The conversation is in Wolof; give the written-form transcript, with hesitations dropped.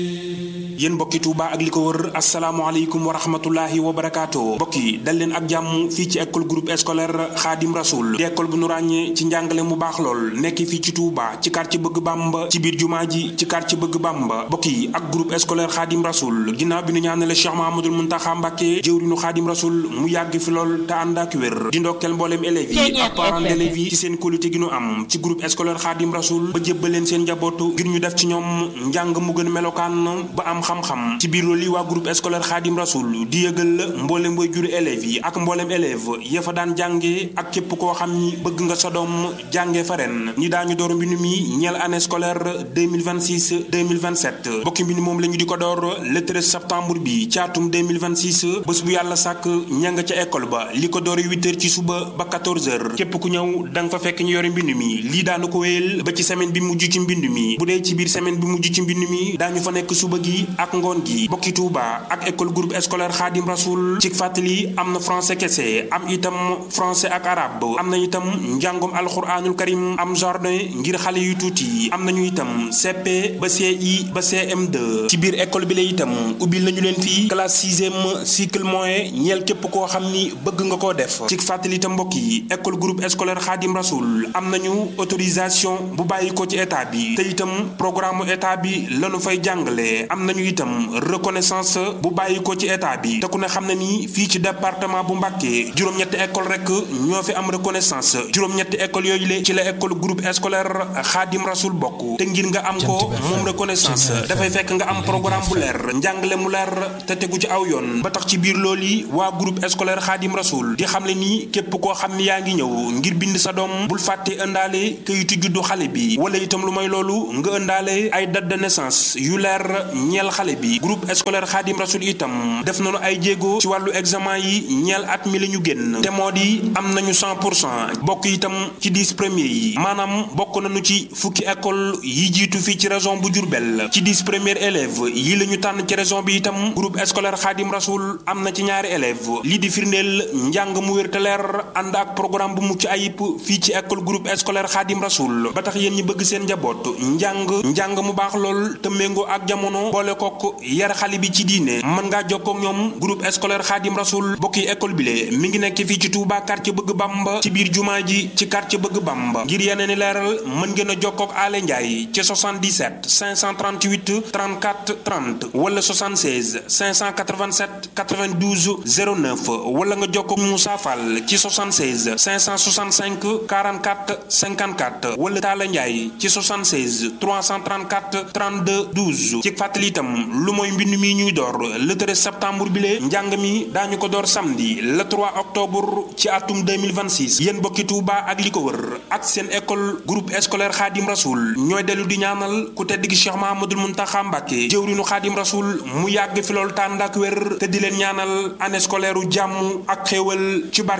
yéen mbokki Touba ak li ko wër asalaamaaleykum wa rahmatullahi wa barakaatu mbokki dal leen ak jàmm fii ci école groupe scolaire Khadim Rasoul di école bu nu ràññee ci njàngale mu baax lool nekk fii ci Touba ci quartier Bëgg Bamba ci biir jumaa ji ci quartier Bëgg Bamba mbokki ak groupe scolaire Khadim Rasoul ginnaaw bi nu ñaanale Cheikh Mahamadul Muntaxa Mbàkke jëwriñu Khadim Rasoul mu yàgg fi lool te ànd ak wér di ndokkeel mbooleem élèves yi ak parents d'élèves yi ci seen qualité gi nu am ci groupe scolaire Khadim Rasoul ba jébbal leen seen njabootu ngir ñu def ci ñoom njàng mu gën melokaan ba am xam-xam ci biir loolu waa groupe scolaire Khadim Rasoul di yëgal mboolem way juri élèves yi ak mboolem élève ya fa daan jànge ak képp koo xam ni bëgg nga sa doom jànge fa ren ni daañu door mbindu mi ñeel année scolaire 2026 2027 bokki mbindu moom la ñu di ko door le 13 septembre bi ci atum 2026 bés bu yàlla sàkk ña nga ca école ba li ko door 8h ci suba ba 14h képp ku ñëw da nga fa fekk ñu yore mbindu mi lii daanu ko wéyal ba ci semaine bi mujj ci mbindu mi bu dee ci biir semaine bi mujj ci mbindu mi daañu fa nekk suba gi ak ngoon gi bokki Touba ak école groupe scolaire Khadim Rasoul ci fàttali am na français kese am itam français ak arabe am na itam njàngum alxuraanul karim am jardin ngir xale yu tuuti am nañu itam CP ba CI ba CM2 ci biir école bi la itam ubbil nañu leen fii classe 6e cycle moyen ñeel képp koo xam ni bëgg nga koo def ci fàttali itam mbokk yi école groupe scolaire Khadim Rasoul am nañu autorisation bu bàyyi ko ci état bi te itam programme état bi lañu fay jàngale am nañu itam reconnaissance bu bàyyi ko ci état bi te ku ne xam na ni fii ci département bu Mbacké juróom-ñetti école rek ñoo fi am reconnaissance juróom-ñetti école yooyu le ci la école groupe scolaire Khadim Rasoul bokk te ngir nga am ko moom reconnaissance dafay fekk nga am programme bu leer njàngale mu leer te tegu ci aw yoon ba tax ci biir loolu yi waa groupe scolaire Khadim Rasoul di xamle ni képp koo xam ni yaa ngi ñëw ngir bind sa doom bul fàtte ëndaale kayitu juddu xale bi wala itam lu may loolu nga ëndaale ay date de naissance yu leer ñeel xale bi groupe scolaire Khadim Rasoul itam def nañu ay jéego ci wàllu examen yi ñeel at mi la ñu génn te moo di am nañu 100% bokk itam ci 10 premiers yi maanaam bokk nañu ci fukki école yi jiitu fii ci région bu Diourbel ci 10 premiers élèves yi la ñu tànn ci région bi itam groupe scolaire Khadim Rasoul am na ci ñaari élèves lii di firndeel njàng mu wér te leer ànd ak programme bu mucc ayib fii ci école groupe scolaire Khadim Rasoul ba tax yéen ñi bëgg seen njaboot njàng mu baax lool te méngoo ak jamono boole kook yar xale bi ci diine mën ngaa jokkoo ak ñoom groupe scolaire Khadim Rasoul bokki école bi le mi ngi nekk fii ci Touba quartier Bëgg Bamba ci biir jumaa ji ci quartier Bëgg Bamba ngir yeneen i leeral mën ngeen a jokkoo ak Ale Ndiaye ci 77 538 34 30 wala 76 587 92 09 wala nga jokkoo ak Moussa Fall ci 76 565 44 54 wala Talla Ndiaye ci 76 334 32 12 ci fàttali itam lu mooy mbind mi ñuy door le 13 septembre bi lee njàng mi daañu ko door samedi le 3 octobre ci atum 2026 yéen bokki Touba ak li ko wër ak seen école groupe scolaire Khadim Rasoul ñooy dellu di ñaanal ku tedd gi Cheikh Mahamadul Muntaxa Mbàkke jëwriñu Khadim Rasoul mu yàgg fi lool tànd ak wér te di leen ñaanal année scolaire u jàmm ak xéewal ci barke